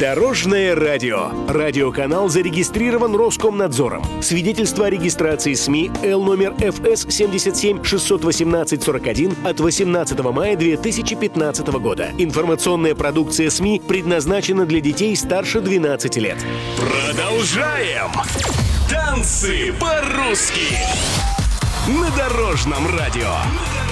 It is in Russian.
Дорожное радио. Радиоканал зарегистрирован Роскомнадзором. Свидетельство о регистрации СМИ Л номер ФС 77 618 41 от 18 мая 2015 года. Информационная продукция СМИ предназначена для детей старше 12 лет. Продолжаем! Танцы по-русски на Дорожном радио.